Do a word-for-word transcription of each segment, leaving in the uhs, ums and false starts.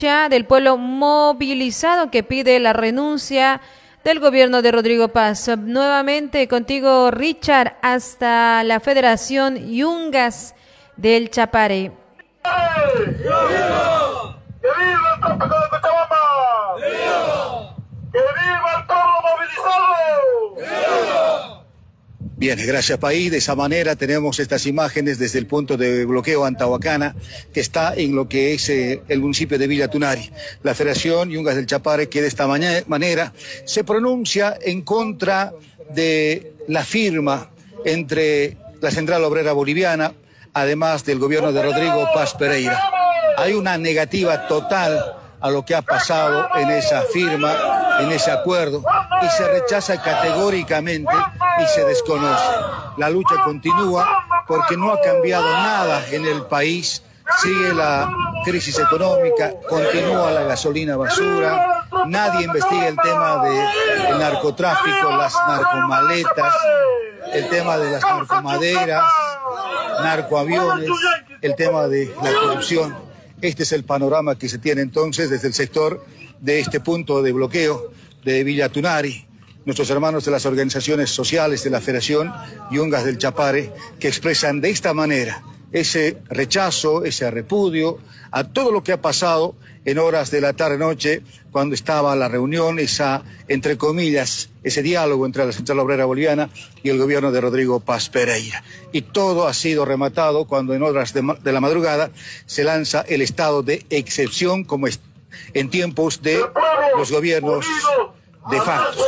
del pueblo movilizado que pide la renuncia del gobierno de Rodrigo Paz. Nuevamente contigo, Richard, hasta la Federación Yungas del Chapare. ¡Que viva! ¡Que viva el trópico de Cochabamba! ¡Viva! ¡Que viva el pueblo movilizado! ¡Viva! Bien, gracias país. De esa manera tenemos estas imágenes desde el punto de bloqueo Antahuacana, que está en lo que es eh, el municipio de Villa Tunari. La Federación Yungas del Chapare, que de esta manera se pronuncia en contra de la firma entre la Central Obrera Boliviana, además del gobierno de Rodrigo Paz Pereira. Hay una negativa total a lo que ha pasado en esa firma, en ese acuerdo, y se rechaza categóricamente y se desconoce. La lucha continúa porque no ha cambiado nada en el país, sigue la crisis económica, continúa la gasolina basura, nadie investiga el tema del narcotráfico, las narcomaletas, el tema de las narcomaderas, narcoaviones, el tema de la corrupción. Este es el panorama que se tiene entonces desde el sector de este punto de bloqueo de Villa Tunari. Nuestros hermanos de las organizaciones sociales de la Federación Yungas del Chapare, que expresan de esta manera ese rechazo, ese repudio a todo lo que ha pasado en horas de la tarde-noche, cuando estaba la reunión, esa, entre comillas, ese diálogo entre la Central Obrera Boliviana y el gobierno de Rodrigo Paz Pereira. Y todo ha sido rematado cuando en horas de, de la madrugada se lanza el estado de excepción, como es, en tiempos de los gobiernos de facto.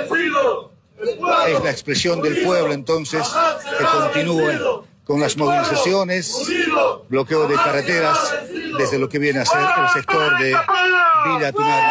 Es la expresión del pueblo, entonces, que continúa con las movilizaciones, bloqueo de carreteras, desde lo que viene a ser el sector de Villa Tunari.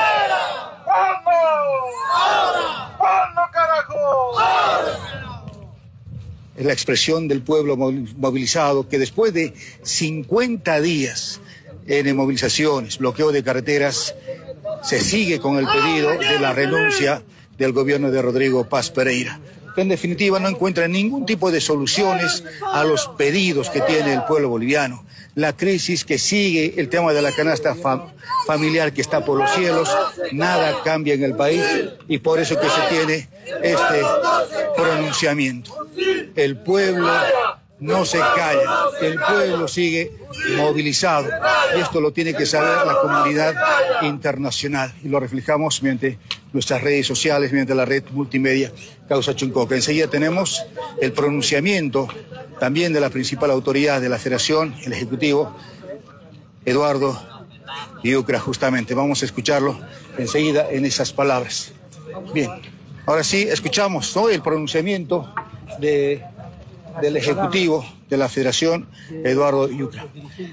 Es la expresión del pueblo movilizado que después de cincuenta días en movilizaciones, bloqueo de carreteras, se sigue con el pedido de la renuncia del gobierno de Rodrigo Paz Pereira, que en definitiva no encuentra ningún tipo de soluciones a los pedidos que tiene el pueblo boliviano. La crisis que sigue, el tema de la canasta fam familiar que está por los cielos, nada cambia en el país y por eso que se tiene este pronunciamiento. El pueblo no se calla, el pueblo sigue movilizado y esto lo tiene que saber la comunidad internacional y lo reflejamos mediante nuestras redes sociales, mediante la red multimedia Causa Chuncoca. Enseguida tenemos el pronunciamiento también de la principal autoridad de la Federación, el Ejecutivo, Eduardo Yucra, justamente. Vamos a escucharlo enseguida en esas palabras. Bien, ahora sí, escuchamos, ¿no?, el pronunciamiento de... del Ejecutivo de la Federación, Eduardo Yucra.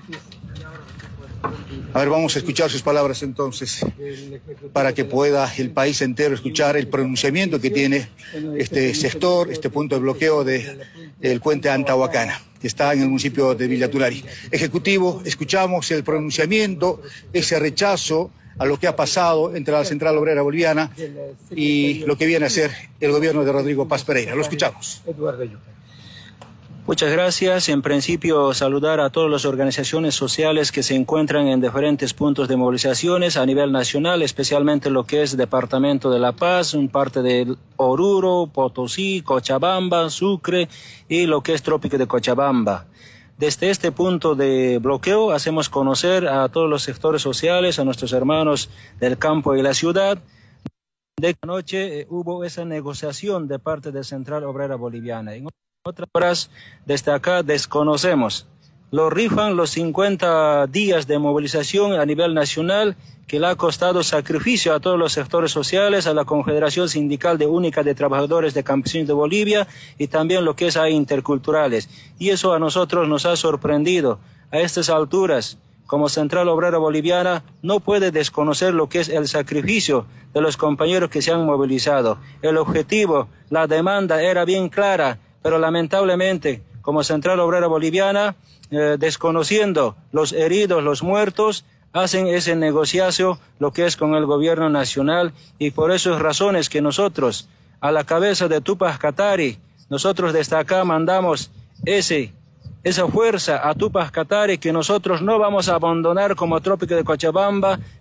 A ver, vamos a escuchar sus palabras entonces, para que pueda el país entero escuchar el pronunciamiento que tiene este sector, este punto de bloqueo del de, puente Antahuacana, que está en el municipio de Villa Tunari. Ejecutivo, escuchamos el pronunciamiento, ese rechazo a lo que ha pasado entre la Central Obrera Boliviana y lo que viene a ser el gobierno de Rodrigo Paz Pereira. Lo escuchamos. Eduardo Yucra. Muchas gracias. En principio, saludar a todas las organizaciones sociales que se encuentran en diferentes puntos de movilizaciones a nivel nacional, especialmente lo que es Departamento de La Paz, un parte de Oruro, Potosí, Cochabamba, Sucre y lo que es Trópico de Cochabamba. Desde este punto de bloqueo hacemos conocer a todos los sectores sociales, a nuestros hermanos del campo y la ciudad, de que anoche eh, hubo esa negociación de parte de Central Obrera Boliviana. En otras horas, desde acá desconocemos. Lo rifan los cincuenta días de movilización a nivel nacional que le ha costado sacrificio a todos los sectores sociales, a la Confederación Sindical de Única de Trabajadores de Campesinos de Bolivia y también lo que es a interculturales. Y eso a nosotros nos ha sorprendido. A estas alturas, como Central Obrera Boliviana, no puede desconocer lo que es el sacrificio de los compañeros que se han movilizado. El objetivo, la demanda era bien clara, pero lamentablemente, como Central Obrera Boliviana, eh, desconociendo los heridos, los muertos, hacen ese negociacio, lo que es con el gobierno nacional, y por esas razones que nosotros, a la cabeza de Tupac Katari, nosotros desde acá mandamos ese esa fuerza a Tupac Katari que nosotros no vamos a abandonar como Trópico de Cochabamba.